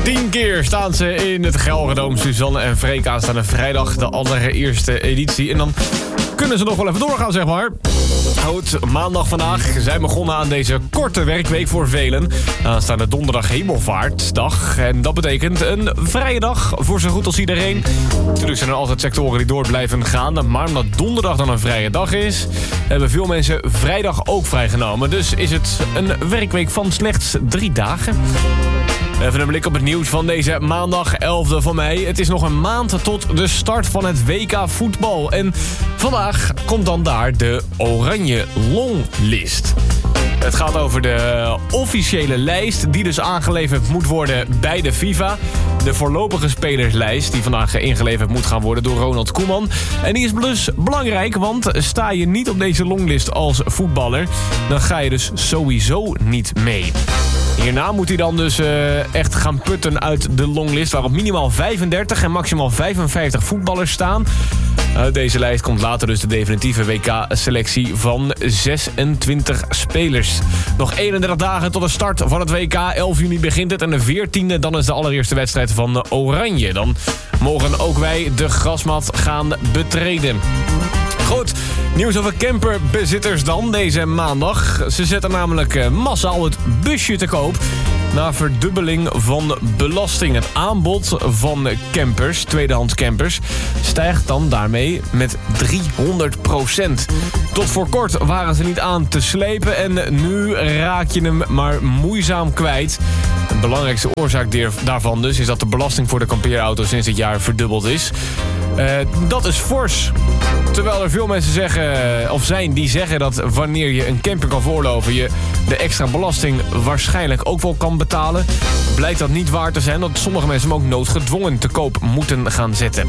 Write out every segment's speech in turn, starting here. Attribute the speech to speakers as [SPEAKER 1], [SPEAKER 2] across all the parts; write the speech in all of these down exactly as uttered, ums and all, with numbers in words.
[SPEAKER 1] Tien keer staan ze in het Gelredome. Suzanne en Freek aanstaande vrijdag, de allereerste editie. En dan kunnen ze nog wel even doorgaan, zeg maar. Goed, maandag vandaag zijn begonnen aan deze korte werkweek voor velen. Aanstaande donderdag Hemelvaartsdag. En dat betekent een vrije dag voor zo goed als iedereen. Natuurlijk zijn er altijd sectoren die door blijven gaan. Maar omdat donderdag dan een vrije dag is, hebben veel mensen vrijdag ook vrijgenomen. Dus is het een werkweek van slechts drie dagen. Even een blik op het nieuws van deze maandag elfde van mei. Het is nog een maand tot de start van het W K voetbal. En vandaag komt dan daar de Oranje Longlist. Het gaat over de officiële lijst die dus aangeleverd moet worden bij de FIFA. De voorlopige spelerslijst die vandaag ingeleverd moet gaan worden door Ronald Koeman. En die is dus belangrijk, want sta je niet op deze longlist als voetballer, dan ga je dus sowieso niet mee. Hierna moet hij dan dus uh, echt gaan putten uit de longlist, waarop minimaal vijfendertig en maximaal vijfenvijftig voetballers staan. Uit deze lijst komt later dus de definitieve W K-selectie van zesentwintig spelers. Nog eenendertig dagen tot de start van het W K. elf juni begint het en de veertiende dan is de allereerste wedstrijd van Oranje. Dan mogen ook wij de grasmat gaan betreden. Goed, nieuws over camperbezitters dan deze maandag. Ze zetten namelijk uh, massaal het busje te koop na verdubbeling van belasting. Het aanbod van campers, tweedehands campers, stijgt dan daarmee met driehonderd procent. Tot voor kort waren ze niet aan te slepen en nu raak je hem maar moeizaam kwijt. De belangrijkste oorzaak daarvan dus is dat de belasting voor de kampeerauto sinds dit jaar verdubbeld is. Uh, dat is fors. Terwijl er veel mensen zeggen, of zijn die zeggen dat wanneer je een camper kan veroorloven, je de extra belasting waarschijnlijk ook wel kan betalen, blijkt dat niet waar te zijn, dat sommige mensen hem ook noodgedwongen te koop moeten gaan zetten.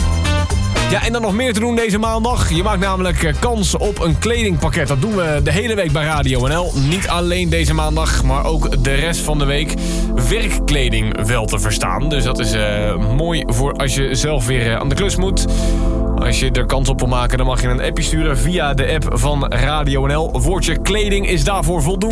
[SPEAKER 1] Ja, en dan nog meer te doen deze maandag. Je maakt namelijk kans op een kledingpakket. Dat doen we de hele week bij Radio N L. Niet alleen deze maandag, maar ook de rest van de week. Werkkleding wel te verstaan. Dus dat is uh, mooi voor als je zelf weer uh, aan de klus moet. Als je er kans op wil maken, dan mag je een appje sturen via de app van Radio N L. Woordje kleding is daarvoor voldoende.